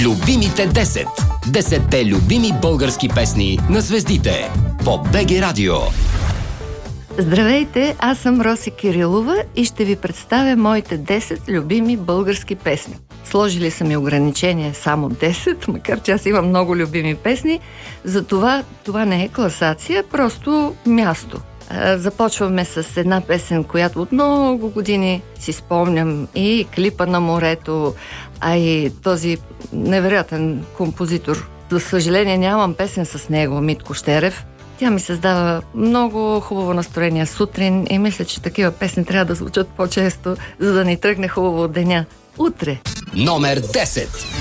Любимите 10. 10-те любими български песни на звездите по БГ Радио. Здравейте, аз съм Роси Кирилова и ще ви представя моите 10 любими български песни. Сложили са ми ограничение само 10, макар че аз имам много любими песни, затова това не е класация, просто място. Започваме с една песен, която от много години си спомням, и клипа на морето, а и този невероятен композитор. За съжаление нямам песен с него, Митко Щерев. Тя ми създава много хубаво настроение сутрин и мисля, че такива песни трябва да звучат по-често, за да ни тръгне хубаво от деня. Утре. Номер 10.